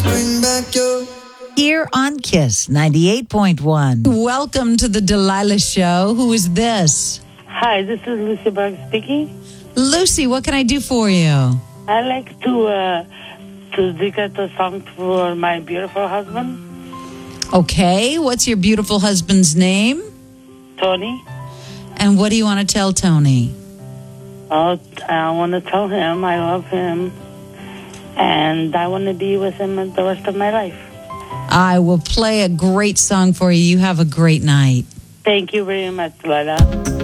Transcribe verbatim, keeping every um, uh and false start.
Bring back your... Here on Kiss ninety-eight point one. Welcome to the Delilah Show. Who is this? Hi, this is Lucy Berg speaking. Lucy, what can I do for you? I'd like to uh, to dedicate a song for my beautiful husband, Okay, what's your beautiful husband's name? Tony. And what do you want to tell Tony? Oh, I want to tell him I love him, and I want to be with him the rest of my life. I will play a great song for you. You have a great night. Thank you very much, Lola.